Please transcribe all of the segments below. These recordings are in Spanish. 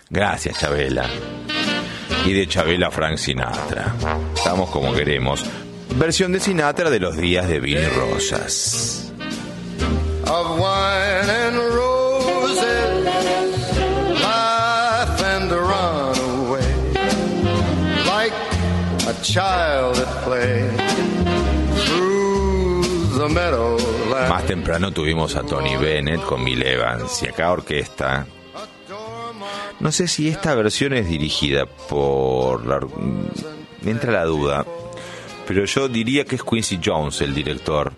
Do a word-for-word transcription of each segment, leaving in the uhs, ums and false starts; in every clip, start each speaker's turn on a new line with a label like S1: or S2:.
S1: Gracias, Chabela. Y de Chabela a Frank Sinatra. Estamos como queremos. Versión de Sinatra de los días de vino y rosas.
S2: Of wine and roses, laugh and run away, like a child at play, through the meadowland.
S1: Más temprano tuvimos a Tony Bennett con Bill Evans y acá orquesta. No sé si esta versión es dirigida por... La... Me entra la duda, pero yo diría que es Quincy Jones el director.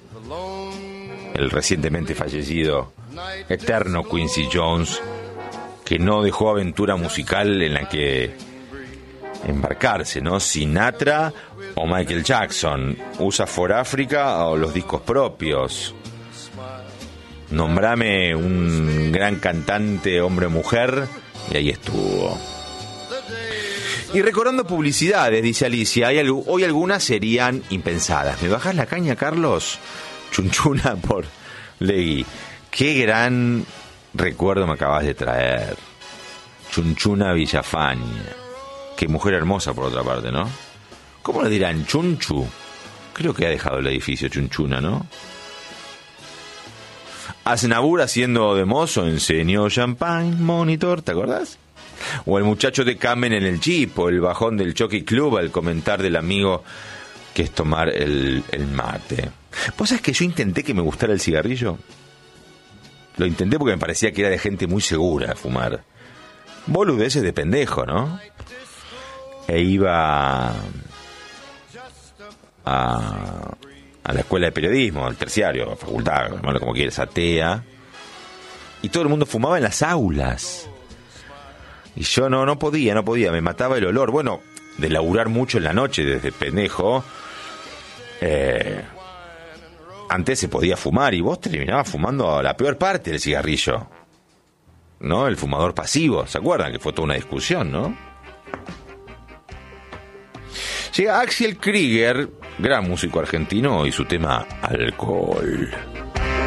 S1: El recientemente fallecido eterno Quincy Jones, que no dejó aventura musical en la que embarcarse, ¿no? Sinatra o Michael Jackson, USA for Africa o los discos propios. Nombrame un gran cantante, hombre o mujer, y ahí estuvo. Y recordando publicidades, dice Alicia, hay algo, hoy algunas serían impensadas. ¿Me bajás la caña, Carlos? Chunchuna por Legui. Qué gran recuerdo me acabas de traer. Chunchuna Villafaña. Qué mujer hermosa, por otra parte, ¿no? ¿Cómo le dirán? Chunchu. Creo que ha dejado el edificio Chunchuna, ¿no? Aznavour haciendo de mozo enseñó Champagne Monitor, ¿te acordás? O el muchacho de Kamen en el Jeep, o el bajón del Jockey Club al comentar del amigo que es tomar el, el mate. ¿Vos sabés que yo intenté que me gustara el cigarrillo? Lo intenté porque me parecía que era de gente muy segura fumar. Boludeces de pendejo, ¿no? E iba a, a la escuela de periodismo, al terciario, facultad, llamarlo como quieras, atea. Y todo el mundo fumaba en las aulas. Y yo no, no podía, no podía, me mataba el olor. Bueno, de laburar mucho en la noche desde pendejo, eh, antes se podía fumar y vos terminabas fumando la peor parte del cigarrillo, ¿no? El fumador pasivo, ¿se acuerdan? Que fue toda una discusión, ¿no? Llega Axel Krieger, gran músico argentino, y su tema Alcohol.